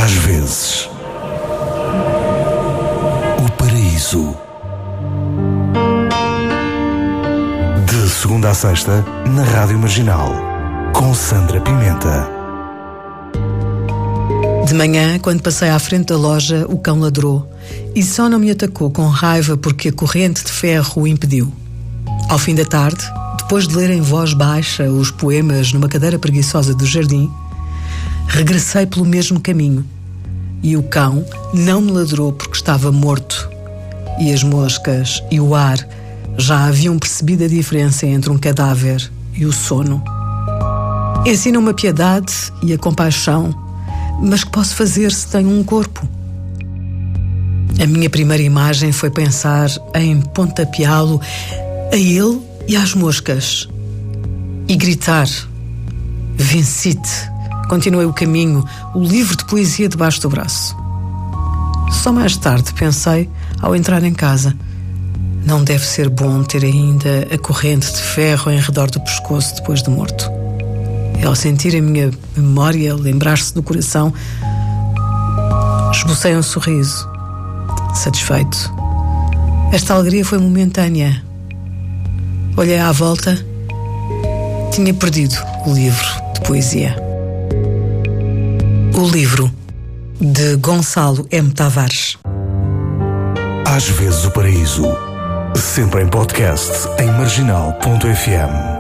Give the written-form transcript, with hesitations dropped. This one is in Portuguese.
Às vezes, o paraíso. De segunda a sexta, na Rádio Marginal, com Sandra Pimenta. De manhã, quando passei à frente da loja, o cão ladrou e só não me atacou com raiva porque a corrente de ferro o impediu. Ao fim da tarde, depois de ler em voz baixa os poemas numa cadeira preguiçosa do jardim, regressei pelo mesmo caminho e o cão não me ladrou porque estava morto e as moscas e o ar já haviam percebido a diferença entre um cadáver e o sono. Ensinam-me a piedade e a compaixão, mas que posso fazer se tenho um corpo? A minha primeira imagem foi pensar em pontapeá-lo a ele e às moscas e gritar: vencido. Continuei o caminho, o livro de poesia debaixo do braço. Só mais tarde pensei, ao entrar em casa, não deve ser bom ter ainda a corrente de ferro em redor do pescoço depois de morto. E ao sentir a minha memória lembrar-se do coração, esbocei um sorriso, satisfeito. Esta alegria foi momentânea. Olhei à volta, tinha perdido o livro de poesia. O livro, de Gonçalo M. Tavares. Às vezes o paraíso. Sempre em podcast em marginal.fm.